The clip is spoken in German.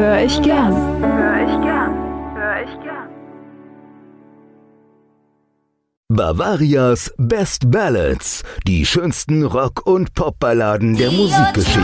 Hör ich gern. Bavarias Best Ballads, die schönsten Rock- und Popballaden der Musikgeschichte.